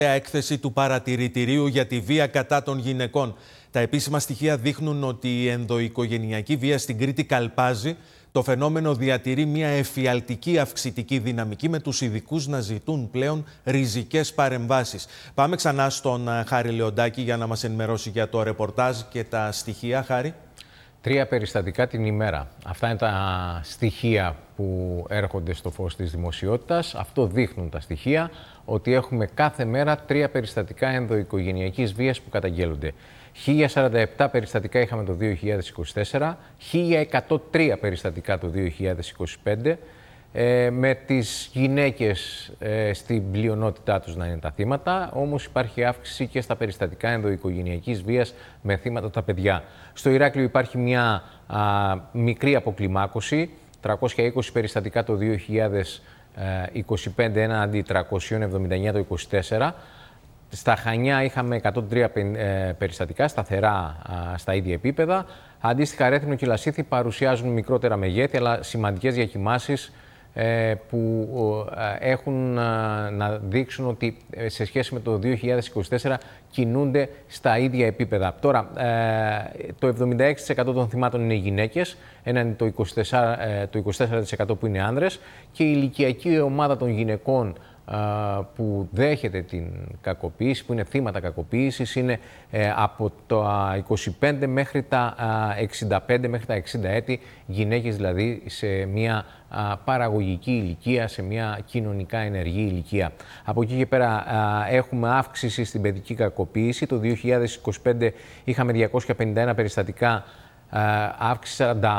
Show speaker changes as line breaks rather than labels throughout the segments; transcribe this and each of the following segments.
Έκθεση του Παρατηρητηρίου για τη βία κατά των γυναικών. Τα επίσημα στοιχεία δείχνουν ότι η ενδοοικογενειακή βία στην Κρήτη καλπάζει. Το φαινόμενο διατηρεί μια εφιαλτική αυξητική δυναμική, με τους ειδικούς να ζητούν πλέον ριζικές παρεμβάσεις. Πάμε ξανά στον Χάρη Λεοντάκη για να μας ενημερώσει για το ρεπορτάζ και τα στοιχεία. Χάρη.
3 περιστατικά την ημέρα. Αυτά είναι τα στοιχεία που έρχονται στο φως της δημοσιότητας. Αυτό δείχνουν τα στοιχεία, ότι έχουμε κάθε μέρα 3 περιστατικά ενδοοικογενειακής βίας που καταγγέλλονται. 1047 περιστατικά είχαμε το 2024, 1103 περιστατικά το 2025, με τις γυναίκες στην πλειονότητά τους να είναι τα θύματα, όμως υπάρχει αύξηση και στα περιστατικά ενδοοικογενειακής βίας με θύματα τα παιδιά. Στο Ηράκλειο υπάρχει μια μικρή αποκλιμάκωση, 320 περιστατικά το 2025 έναντι 379 το 2024. Στα Χανιά είχαμε 103 περιστατικά, σταθερά στα ίδια επίπεδα. Αντίστοιχα, Ρέθυμνο και Λασίθι παρουσιάζουν μικρότερα μεγέθη, αλλά σημαντικές διακυμάνσεις που έχουν να δείξουν ότι σε σχέση με το 2024 κινούνται στα ίδια επίπεδα. Τώρα, το 76% των θυμάτων είναι γυναίκες, έναντι το 24% που είναι άνδρες, και η ηλικιακή ομάδα των γυναικών που δέχεται την κακοποίηση, που είναι θύματα κακοποίησης, είναι από τα 25 μέχρι τα 65 μέχρι τα 60 έτη, γυναίκες δηλαδή σε μια παραγωγική ηλικία, σε μια κοινωνικά ενεργή ηλικία. Από εκεί και πέρα έχουμε αύξηση στην παιδική κακοποίηση. Το 2025 είχαμε 251 περιστατικά, αύξηση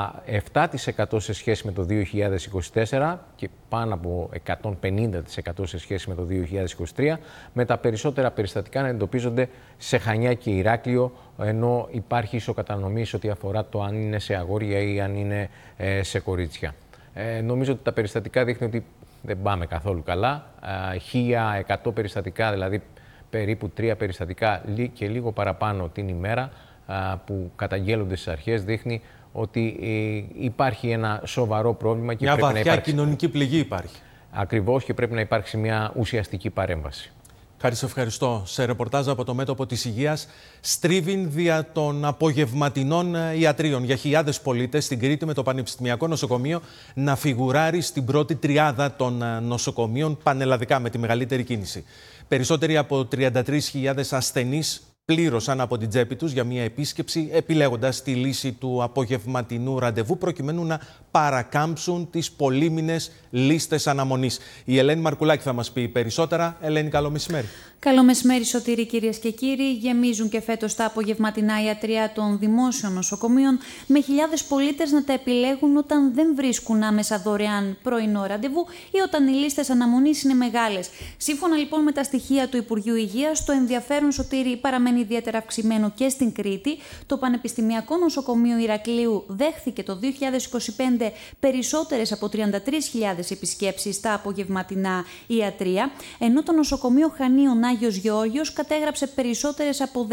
47% σε σχέση με το 2024 και πάνω από 150% σε σχέση με το 2023, με τα περισσότερα περιστατικά να εντοπίζονται σε Χανιά και Ηράκλειο, ενώ υπάρχει ισοκατανομή σε ό,τι αφορά το αν είναι σε αγόρια ή αν είναι σε κορίτσια. Νομίζω ότι τα περιστατικά δείχνουν ότι δεν πάμε καθόλου καλά. 1100 περιστατικά, δηλαδή περίπου 3 περιστατικά και λίγο παραπάνω την ημέρα, που καταγγέλλονται στις αρχές, δείχνει ότι υπάρχει ένα σοβαρό πρόβλημα και
μια
πρέπει
βαθιά
να υπάρξει
κοινωνική πληγή υπάρχει.
Ακριβώς, και πρέπει να υπάρξει μια ουσιαστική παρέμβαση.
Χάρη, σε ευχαριστώ. Σε ρεπορτάζ από το μέτωπο της υγείας, στρίβην δια των απογευματινών ιατρίων για χιλιάδες πολίτες στην Κρήτη, με το Πανεπιστημιακό Νοσοκομείο να φιγουράρει στην πρώτη τριάδα των νοσοκομείων πανελλαδικά με τη μεγαλύτερη κίνηση. Περισσότεροι από 33.000 ασθενείς πλήρωσαν από την τσέπη τους για μια επίσκεψη, επιλέγοντας τη λύση του απογευματινού ραντεβού, προκειμένου να παρακάμψουν τις πολύμηνες λίστες αναμονής. Η Ελένη Μαρκουλάκη θα μας πει περισσότερα. Ελένη, καλό μεσημέρι.
Καλό μεσημέρι, Σωτήρη, κυρίες και κύριοι. Γεμίζουν και φέτος τα απογευματινά ιατρεία των δημόσιων νοσοκομείων, με χιλιάδες πολίτες να τα επιλέγουν όταν δεν βρίσκουν άμεσα δωρεάν πρωινό ραντεβού ή όταν οι λίστες αναμονής είναι μεγάλες. Σύμφωνα λοιπόν με τα στοιχεία του Υπουργείου Υγείας, το ενδιαφέρον, Σωτήρη, παραμένει ιδιαίτερα αυξημένο και στην Κρήτη. Το Πανεπιστημιακό Νοσοκομείο Ηρακλείου δέχθηκε το 2025 περισσότερες από 33.000 επισκέψεις στα απογευματινά ιατρεία, ενώ το νοσοκομείο Χανίων Άγιος Γεώργιος κατέγραψε περισσότερες από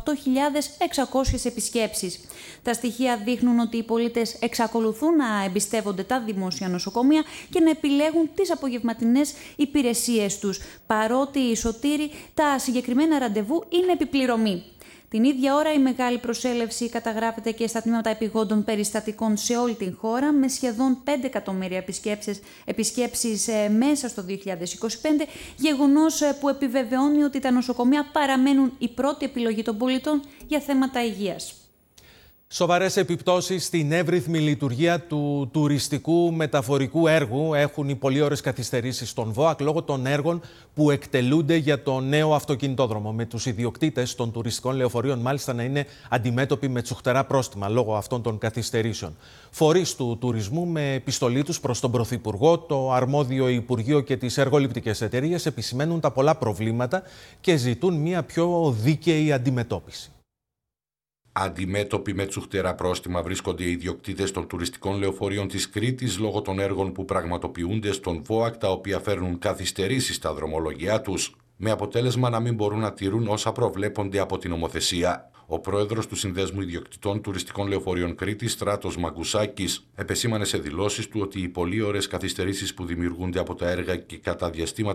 18.600 επισκέψεις. Τα στοιχεία δείχνουν ότι οι πολίτες εξακολουθούν να εμπιστεύονται τα δημόσια νοσοκομεία και να επιλέγουν τις απογευματινές υπηρεσίες τους, παρότι, Σωτήρη, τα συγκεκριμένα ραντεβού είναι επιπληρωμή. Την ίδια ώρα, η μεγάλη προσέλευση καταγράφεται και στα τμήματα επιγόντων περιστατικών σε όλη την χώρα, με σχεδόν 5 εκατομμύρια επισκέψεις μέσα στο 2025, γεγονός που επιβεβαιώνει ότι τα νοσοκομεία παραμένουν η πρώτη επιλογή των πολιτών για θέματα υγείας.
Σοβαρές επιπτώσεις στην εύρυθμη λειτουργία του τουριστικού μεταφορικού έργου έχουν οι πολύωρες καθυστερήσεις στον ΒΟΑΚ λόγω των έργων που εκτελούνται για το νέο αυτοκινητόδρομο, με τους ιδιοκτήτες των τουριστικών λεωφορείων μάλιστα να είναι αντιμέτωποι με τσουχτερά πρόστιμα λόγω αυτών των καθυστερήσεων. Φορείς του τουρισμού, με επιστολή τους προς τον Πρωθυπουργό, το αρμόδιο Υπουργείο και τις εργοληπτικές εταιρείες, επισημαίνουν τα πολλά προβλήματα και ζητούν μια πιο δίκαιη αντιμετώπιση.
Αντιμέτωποι με τσουχτερά πρόστιμα βρίσκονται οι ιδιοκτήτες των τουριστικών λεωφορείων της Κρήτης λόγω των έργων που πραγματοποιούνται στον ΒΟΑΚ, τα οποία φέρνουν καθυστερήσεις στα δρομολογιά τους, με αποτέλεσμα να μην μπορούν να τηρούν όσα προβλέπονται από την νομοθεσία. Ο πρόεδρος του Συνδέσμου Ιδιοκτητών Τουριστικών Λεωφορείων Κρήτης, Στράτος Μαγκουσάκης, επεσήμανε σε δηλώσεις του ότι οι πολύωρες καθυστερήσεις που δημιουργούνται από τα έργα και κατά διαστήματα